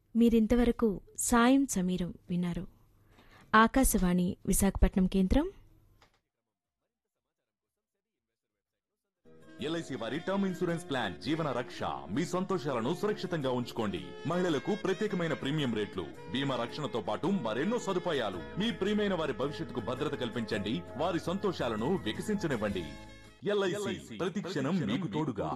మీరింతవరకు సాయం సమీరం విన్నారు. ఆకాశవాణి విశాఖపట్నం కేంద్రం. ఎల్ఐసి వారి టర్మ్ ఇన్సూరెన్స్ ప్లాన్ జీవన రక్ష. మీ సంతోషాలను సురక్షితంగా ఉంచుకోండి. మహిళలకు ప్రత్యేకమైన ప్రీమియం రేట్లు, బీమా రక్షణతో పాటు మరెన్నో సదుపాయాలు. మీ ప్రియమైన వారి భవిష్యత్తుకు భద్రత కల్పించండి. వారి సంతోషాలను వికసించనివ్వండి. ఎల్ఐసి ప్రతి క్షణం మీకు తోడుగా.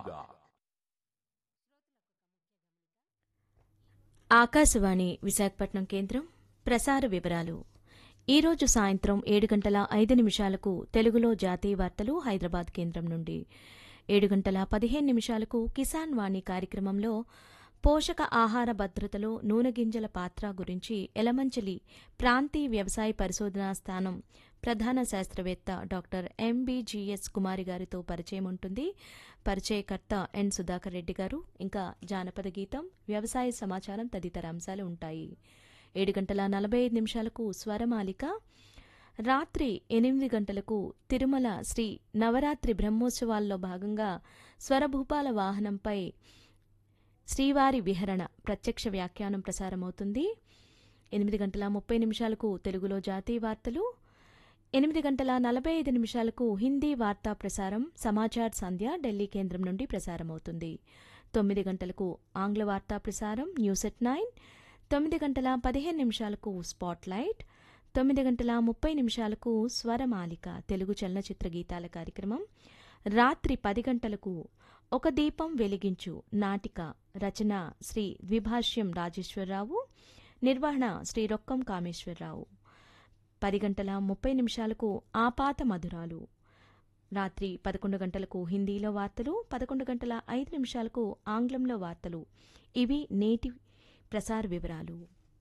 ఆకాశవాణి విశాఖపట్నం కేంద్రం. ప్రసార వివరాలు. ఈరోజు సాయంత్రం 7:05 తెలుగులో జాతీయ వార్తలు హైదరాబాద్ కేంద్రం నుండి. 7:15 కిసాన్ వాణి కార్యక్రమంలో పోషక ఆహార భద్రతలో నూనె గింజల పాత్ర గురించి ఎలమంచిలి ప్రాంతీయ వ్యవసాయ పరిశోధనా స్థానం ప్రధాన శాస్త్రవేత్త డాక్టర్ ఎంబీజీఎస్ కుమారి గారితో పరిచయం ఉంటుంది. పరిచయకర్త ఎన్ సుధాకర్ రెడ్డి గారు. ఇంకా జానపద గీతం, వ్యవసాయ సమాచారం తదితర అంశాలు ఉంటాయి. 7:45 స్వరమాలిక. రాత్రి 8 తిరుమల శ్రీ నవరాత్రి బ్రహ్మోత్సవాల్లో భాగంగా స్వరభూపాల వాహనంపై శ్రీవారి విహరణ ప్రత్యక్ష వ్యాఖ్యానం ప్రసారమవుతుంది. 8:30 తెలుగులో జాతీయ వార్తలు. 8:45 హిందీ వార్తా ప్రసారం సమాచార్ సంధ్య ఢిల్లీ కేంద్రం నుండి ప్రసారమవుతుంది. 9 గంటలకు ఆంగ్ల వార్తా ప్రసారం news at 9. 9:15 spot light. 9:30 స్వరమాలిక Telugu చలనచిత్ర గీతాల కార్యక్రమం. రాత్రి 10 గంటలకు ఒక దీపం వెలిగించు నాటిక. రచన శ్రీ ద్విభాష్యం రాజేశ్వరరావు. నిర్వహణ శ్రీ రొక్కం కామేశ్వరరావు. 10:30 ఆపాత మధురాలు. రాత్రి 11 గంటలకు హిందీలో వార్తలు. 11:05 ఆంగ్లంలో వార్తలు. ఇవి నేటి ప్రసార వివరాలు.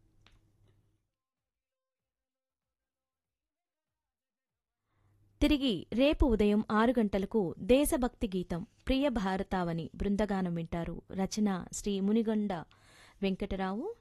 తిరిగి రేపు ఉదయం 6 గంటలకు దేశభక్తి గీతం ప్రియ భారతావని బృందగానం వింటారు. రచన శ్రీ మునిగొండ వెంకటరావు.